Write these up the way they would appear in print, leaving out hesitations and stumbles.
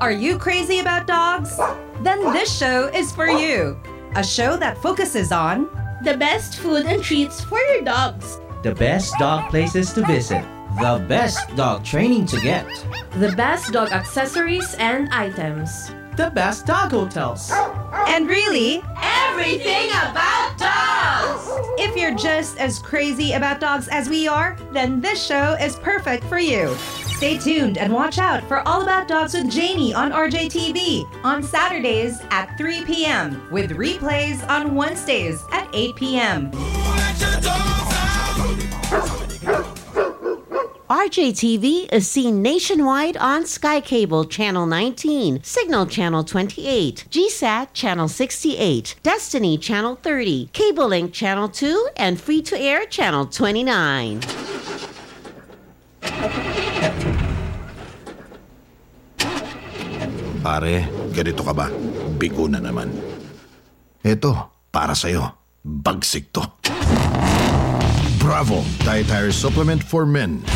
Are you crazy about dogs? Then this show is for you. A show that focuses on the best food and treats for your dogs, the best dog places to visit, the best dog training to get, the best dog accessories and items, the best dog hotels, and really, everything about dogs! If you're just as crazy about dogs as we are, then this show is perfect for you. Stay tuned and watch out for All About Dogs with Jamie on RJTV on Saturdays at 3 p.m. with replays on Wednesdays at 8 p.m. RJTV is seen nationwide on Sky Cable Channel 19, Signal Channel 28, GSAT Channel 68, Destiny Channel 30, Cable Link Channel 2, and Free-to-Air Channel 29. Pare, ganito ka ba? Bigo na naman. Eto, para sa'yo. Bagsik to. Bravo! Dietary Supplement for Men.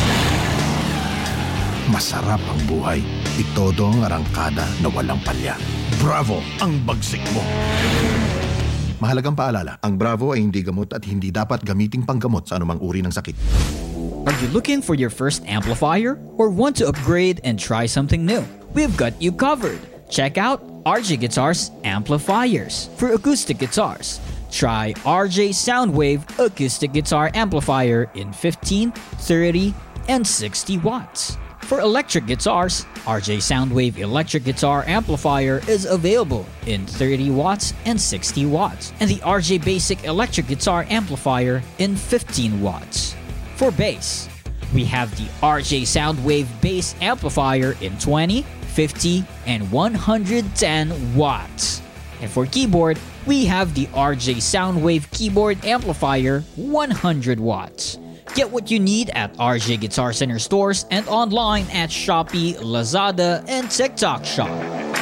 Masarap ang buhay. Itodo ang arangkada na walang palya. Bravo! Ang bagsik mo. Mahalagang paalala, ang Bravo ay hindi gamot at hindi dapat gamiting panggamot sa anumang uri ng sakit. Are you looking for your first amplifier or want to upgrade and try something new? We've got you covered. Check out RJ Guitars Amplifiers for acoustic guitars. Try RJ Soundwave Acoustic Guitar Amplifier in 15, 30, and 60 watts. For electric guitars, RJ Soundwave Electric Guitar Amplifier is available in 30 watts and 60 watts, and the RJ Basic Electric Guitar Amplifier in 15 watts. For bass, we have the RJ Soundwave Bass Amplifier in 20, 50, and 110 watts. And for keyboard, we have the RJ Soundwave Keyboard Amplifier 100 watts. Get what you need at RJ Guitar Center stores and online at Shopee, Lazada, and TikTok Shop.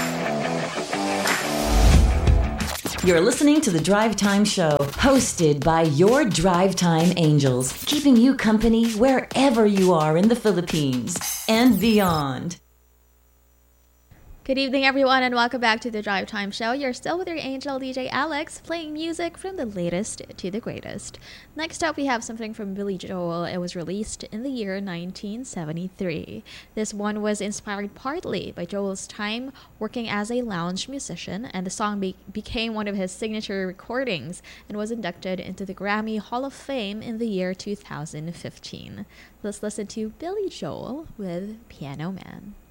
You're listening to The Drive Time Show, hosted by your Drive Time Angels, keeping you company wherever you are in the Philippines and beyond. Good evening, everyone, and welcome back to the Drive Time Show. You're still with your angel DJ Alex, playing music from the latest to the greatest. Next up, we have something from Billy Joel. It was released in the year 1973. This one was inspired partly by Joel's time working as a lounge musician, and the song became one of his signature recordings and was inducted into the Grammy Hall of Fame in the year 2015. Let's listen to Billy Joel with Piano Man.